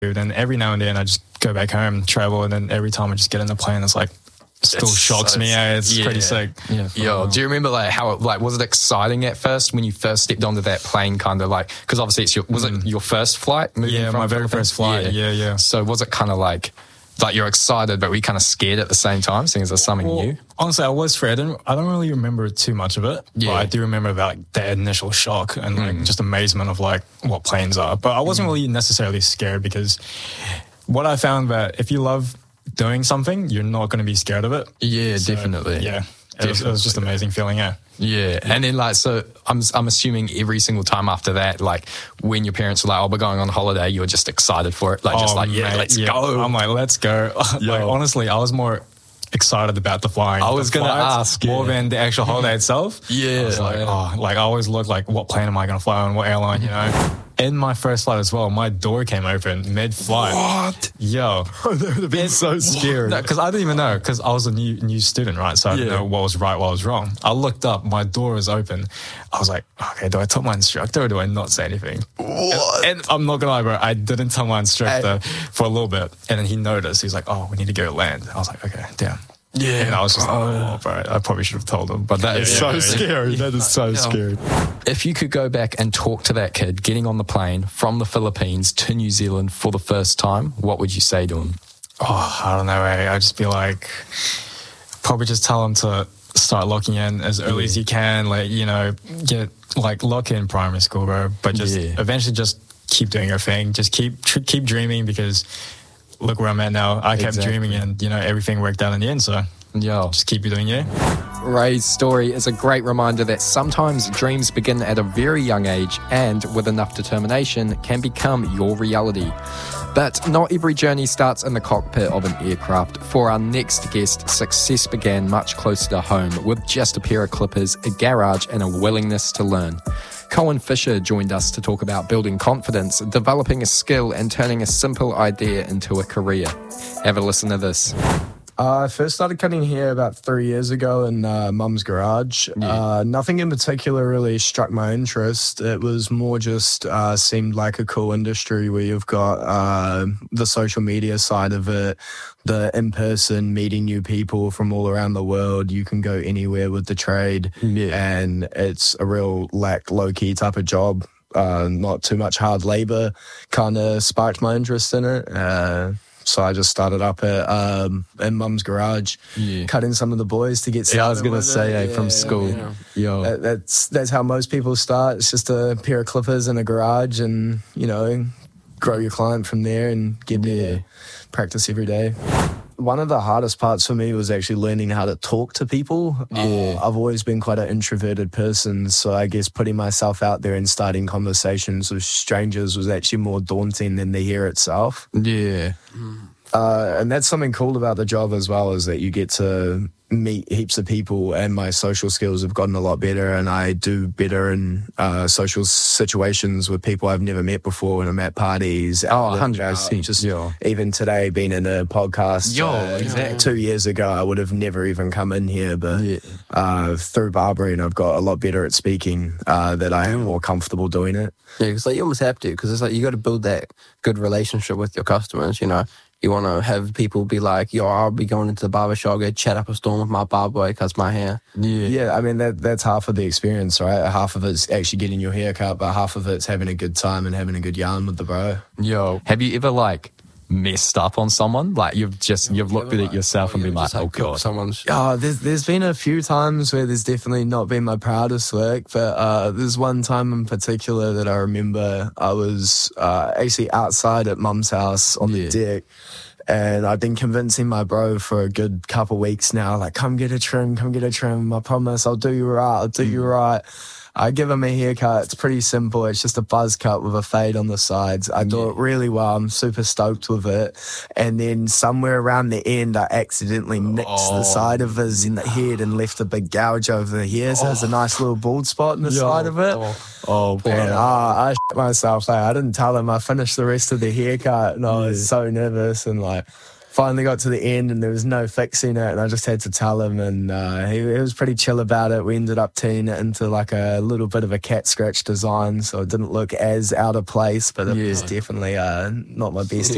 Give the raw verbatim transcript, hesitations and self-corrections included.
And every now and then I just go back home, travel, and then every time I just get in the plane, it's like, still It's shocks so me. Yeah, it's yeah. pretty sick. Yeah. Yo, do you remember like how it, like was it exciting at first when you first stepped onto that plane? Kind of like because obviously it's your was it your first flight? moving Yeah, from my very Philippines? first flight. Yeah, yeah. So was it kind of like like you're excited, but were you kind of scared at the same time, seeing as it's something Well, new? honestly, I was scared. I don't, I don't really remember too much of it. Yeah. But I do remember about like, the initial shock and like Mm. just amazement of like what planes are. But I wasn't really necessarily scared because what I found that if you love doing something, you're not going to be scared of it. Yeah, So, definitely. Yeah. It was, it was just an amazing feeling, yeah. Yeah. And then like, so I'm I'm assuming every single time after that, like when your parents were like, oh, we're going on holiday, you were just excited for it. Like just Oh, like, yeah, mate, let's yeah. go. I'm like, let's go. like, Yo. honestly, I was more excited about the flying. I was the gonna flights ask, more yeah. than the actual holiday itself. Yeah. I was like, oh, like I always look like, what plane am I going to fly on? What airline, you know? In my first flight as well, my door came open mid-flight. What? Yo. That would have been so scary. Because I didn't even know, because I was a new new student, right? So I didn't Yeah. know what was right, what was wrong. I looked up, my door was open. I was like, okay, do I tell my instructor or do I not say anything? What? And, and I'm not gonna lie, bro, I didn't tell my instructor for a little bit. And then he noticed. He's like, oh, we need to go land. I was like, okay, damn. Yeah. And I was just like, oh, bro, I probably should have told him. But that is Yeah, so yeah, yeah. scary. That is so Yeah. scary. If you could go back and talk to that kid getting on the plane from the Philippines to New Zealand for the first time, what would you say to him? Oh, I don't know. eh? I'd just be like, probably just tell him to start locking in as early as you can. Like, you know, get like lock in primary school, bro. But just Yeah. eventually just keep doing your thing. Just keep tr- keep dreaming because look where I'm at now. I kept Exactly. dreaming and, you know, everything worked out in the end. So Yo. just keep doing you. Ray's story is a great reminder that sometimes dreams begin at a very young age and, with enough determination, can become your reality. But not every journey starts in the cockpit of an aircraft. For our next guest, success began much closer to home with just a pair of clippers, a garage, and a willingness to learn. Cohen Fisher joined us to talk about building confidence, developing a skill, and turning a simple idea into a career. Have a listen to this. Uh, I first started cutting hair about three years ago in uh, Mum's garage. Uh, nothing in particular really struck my interest. It was more just uh, seemed like a cool industry where you've got uh, the social media side of it, the in-person meeting new people from all around the world. You can go anywhere with the trade, Yeah. and it's a real like low-key type of job. Uh, not too much hard labor. Kind of sparked my interest in it. Uh, So I just started up at um, in Mum's garage, Yeah. cutting some of the boys to get started. Yeah, I was gonna with say, it. eh, from school. yeah. Yo. That, that's that's how most people start. It's just a pair of clippers in a garage, and you know, grow your client from there and get there, practice every day. One of the hardest parts for me was actually learning how to talk to people. Yeah. Uh, I've always been quite an introverted person, so I guess putting myself out there and starting conversations with strangers was actually more daunting than the hair itself. Yeah. Uh, and that's something cool about the job as well, is that you get to meet heaps of people, and my social skills have gotten a lot better, and I do better in uh, social situations with people I've never met before when I'm at parties. Oh, out one hundred and percent. about. Just Yeah. even today, being in a podcast. Yo, uh, exactly. Two years ago, I would have never even come in here, but Yeah. uh, through barbering, I've got a lot better at speaking, uh, that I am more comfortable doing it. Yeah, because like you almost have to, because it's like you got to build that good relationship with your customers. You know, you want to have people be like, "Yo, I'll be going into the barber shop, go chat up a storm with my barber boy, cuts my hair." Yeah. Yeah, I mean, that that's half of the experience, right? Half of it's actually getting your hair cut, but half of it's having a good time and having a good yarn with the bro. Yo. Have you ever like messed up on someone? Like you've just you've looked at it yourself and been like, oh god. someone's. Oh, there's there's been a few times where there's definitely not been my proudest work, but uh, there's one time in particular that I remember. I was uh, actually outside at Mum's house on the Yeah. deck, and I've been convincing my bro for a good couple weeks now, like, come get a trim, come get a trim. I promise I'll do you right, I'll do you right. I give him a haircut. It's pretty simple. It's just a buzz cut with a fade on the sides. I do it really well. I'm super stoked with it. And then somewhere around the end, I accidentally nicked the side of his in the head and left a big gouge over the hair. So there's a nice little bald spot in the side of it. Oh, boy. And uh, I shit myself. Like, I didn't tell him. I finished the rest of the haircut, and I was so nervous, and like finally got to the end and there was no fixing it, and I just had to tell him, and uh, he, he was pretty chill about it. We ended up teeing it into like a little bit of a cat scratch design, so it didn't look as out of place, but it Yeah. was definitely uh, not my best